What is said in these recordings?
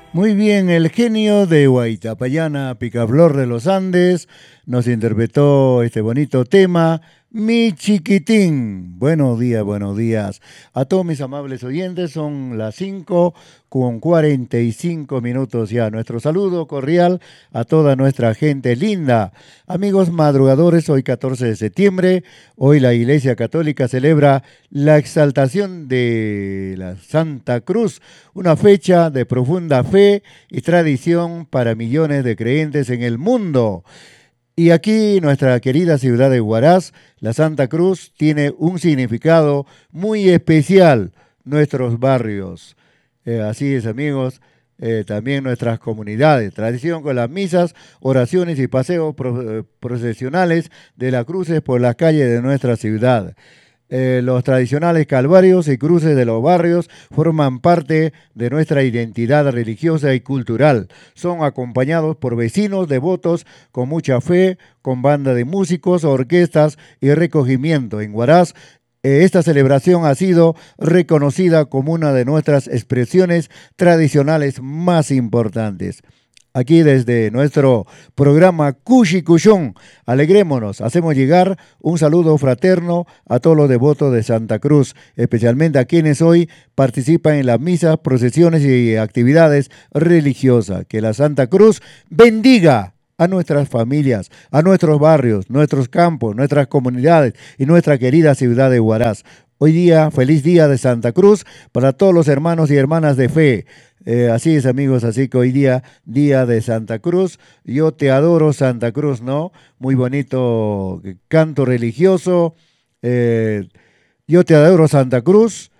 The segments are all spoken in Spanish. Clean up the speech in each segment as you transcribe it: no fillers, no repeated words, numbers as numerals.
Muy bien, el genio de Huaytapallana, Picaflor de los Andes, nos interpretó este bonito tema, Mi Chiquitín. Buenos días, buenos días. A todos mis amables oyentes, son las 5 con 45 minutos ya. Nuestro saludo cordial a toda nuestra gente linda. Amigos madrugadores, hoy 14 de septiembre, hoy la Iglesia Católica celebra la exaltación de la Santa Cruz, una fecha de profunda fe y tradición para millones de creyentes en el mundo. Y aquí nuestra querida ciudad de Huaraz, la Santa Cruz, tiene un significado muy especial, nuestros barrios. Así es, amigos, también nuestras comunidades. Tradición con las misas, oraciones y paseos procesionales de las cruces por las calles de nuestra ciudad. Los tradicionales calvarios y cruces de los barrios forman parte de nuestra identidad religiosa y cultural. Son acompañados por vecinos devotos con mucha fe, con banda de músicos, orquestas y recogimiento. En Huaraz, esta celebración ha sido reconocida como una de nuestras expresiones tradicionales más importantes. Aquí desde nuestro programa Cushi Cushón, alegrémonos, hacemos llegar un saludo fraterno a todos los devotos de Santa Cruz, especialmente a quienes hoy participan en las misas, procesiones y actividades religiosas. Que la Santa Cruz bendiga a nuestras familias, a nuestros barrios, nuestros campos, nuestras comunidades y nuestra querida ciudad de Huaraz. Hoy día, feliz día de Santa Cruz para todos los hermanos y hermanas de fe. Así es, amigos, así que hoy día, día de Santa Cruz, yo te adoro Santa Cruz, ¿no? Muy bonito canto religioso. eh, yo te adoro Santa Cruz,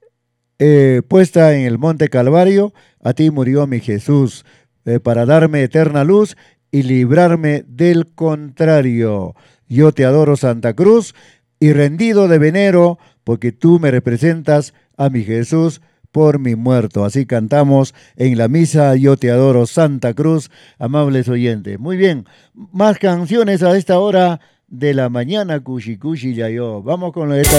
puesta en el Monte Calvario, a ti murió mi Jesús, para darme eterna luz y librarme del contrario. Yo te adoro Santa Cruz y rendido de venero, porque tú me representas a mi Jesús por mi muerto. Así cantamos en la misa Yo te adoro Santa Cruz, amables oyentes. Muy bien, más canciones a esta hora de la mañana, Cushi Cushi Yayo. Vamos con esta